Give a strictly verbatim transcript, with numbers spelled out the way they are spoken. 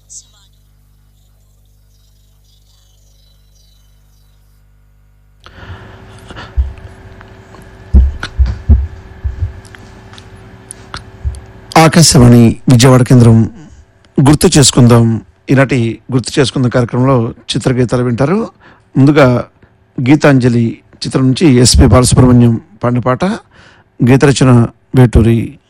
ఆకాశవాణి విజయవాడ కేంద్రం. గుర్తు చేసుకుందాం. ఈనాటి గుర్తు చేసుకుందాం కార్యక్రమంలో చిత్రగీతాలు వింటారు. ముందుగా గీతాంజలి చిత్రం నుంచి ఎస్పి బాలసుబ్రహ్మణ్యం పాడిన పాట, గీత రచన వేటూరి.